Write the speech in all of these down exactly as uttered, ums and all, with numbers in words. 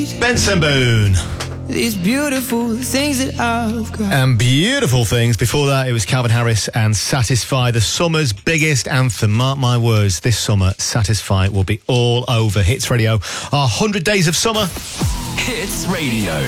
need. Benson Boone. These beautiful things that I've got. And beautiful things. Before that, it was Calvin Harris and Satisfy, the summer's biggest anthem. Mark my words, this summer, Satisfy will be all over Hits Radio. Our one hundred days of summer. Hits Radio.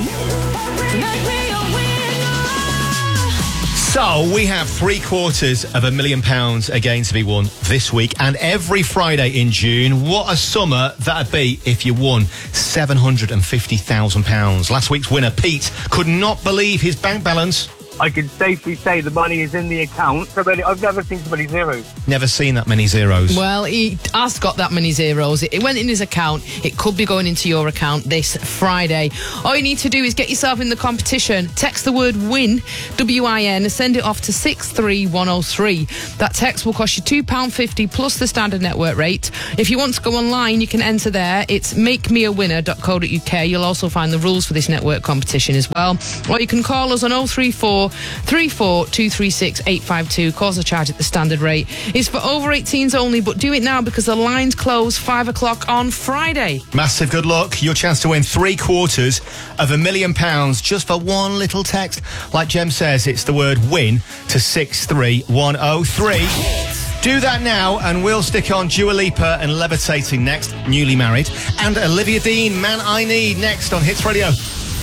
So, we have three quarters of a million pounds again to be won this week, and every Friday in June. What a summer that'd be if you won seven hundred fifty thousand pounds. Last week's winner, Pete, could not believe his bank balance. I can safely say the money is in the account. So many, I've never seen so many zeros. Never seen that many zeros. Well, he has got that many zeros. It went in his account. It could be going into your account this Friday. All you need to do is get yourself in the competition. Text the word WIN, W I N, send it off to six three one oh three. That text will cost you two pounds fifty plus the standard network rate. If you want to go online, you can enter there. It's make me a winner dot co dot uk. You'll also find the rules for this network competition as well. Or you can call us on oh three four, three four two three six, eight five two. Calls are charged at the standard rate. It's for over eighteens only, but do it now because the lines close five o'clock on Friday. Massive good luck. Your chance to win three quarters of a million pounds just for one little text. Like Jem says, it's the word WIN to six three one oh three. Do that now, and we'll stick on Dua Lipa and Levitating next, Newly Married, and Olivia Dean, Man I Need, next on Hits Radio.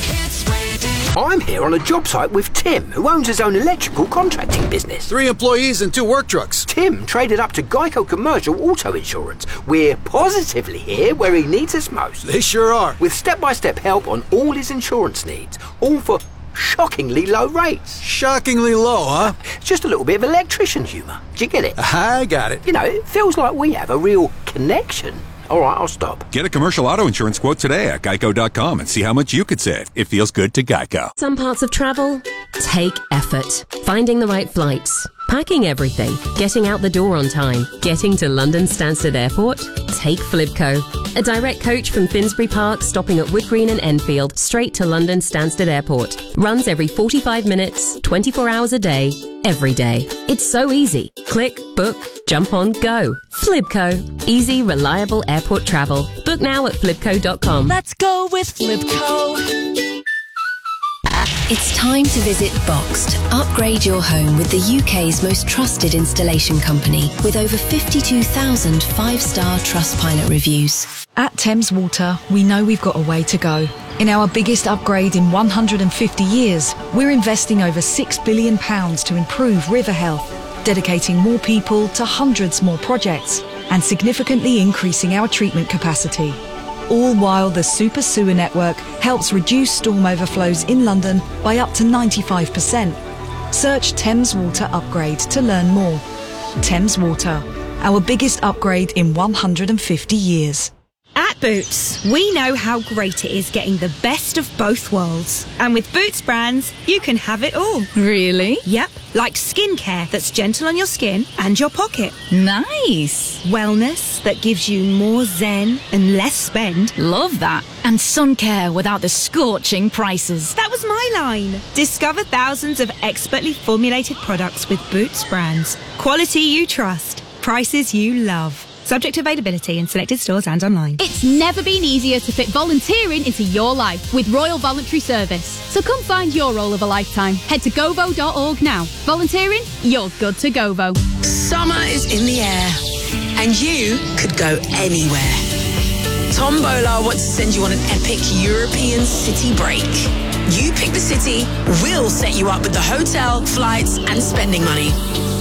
I'm here on a job site with Tim, who owns his own electrical contracting business. Three employees and two work trucks. Tim traded up to Geico Commercial Auto Insurance. We're positively here where he needs us most. They sure are. With step-by-step help on all his insurance needs, all for shockingly low rates. Shockingly low, huh? Just a little bit of electrician humour. Do you get it? I got it. You know, it feels like we have a real connection. All right, I'll stop. Get a commercial auto insurance quote today at geico dot com and see how much you could save. It feels good to Geico. Some parts of travel take effort. Finding the right flights, packing everything, getting out the door on time, getting to London Stansted Airport. Take Flibco. A direct coach from Finsbury Park stopping at Wood Green and Enfield straight to London Stansted Airport. Runs every forty-five minutes, twenty-four hours a day, every day. It's so easy. Click, book, jump on, go. Flibco. Easy, reliable airport travel. Book now at flibco dot com. Let's go with Flibco. It's time to visit Boxed. Upgrade your home with the U K's most trusted installation company with over fifty-two thousand five-star Trustpilot reviews. At Thames Water, we know we've got a way to go. In our biggest upgrade in one hundred fifty years, we're investing over six billion pounds to improve river health, dedicating more people to hundreds more projects, and significantly increasing our treatment capacity. All while the Super Sewer Network helps reduce storm overflows in London by up to ninety-five percent. Search Thames Water Upgrade to learn more. Thames Water, our biggest upgrade in one hundred fifty years. At Boots, we know how great it is getting the best of both worlds. And with Boots brands, you can have it all. Really? Yep, like skincare that's gentle on your skin and your pocket. Nice. Wellness that gives you more zen and less spend. Love that. And sun care without the scorching prices. That was my line. Discover thousands of expertly formulated products with Boots brands. Quality you trust. Prices you love. Subject to availability in selected stores and online. It's never been easier to fit volunteering into your life with Royal Voluntary Service. So come find your role of a lifetime. Head to govo dot org now. Volunteering? You're good to Govo. Summer is in the air, and you could go anywhere. Tombola wants to send you on an epic European city break. You pick the city, we'll set you up with the hotel, flights, and spending money.